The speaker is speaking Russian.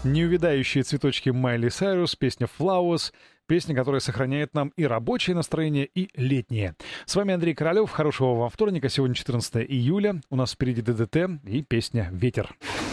Неувядающие цветочки Майли Сайрус, песня «Flowers», песня, которая сохраняет нам и рабочее настроение, и летнее. С вами Андрей Королёв. Хорошего вам вторника. Сегодня 14 июля. У нас впереди ДДТ и песня «Ветер».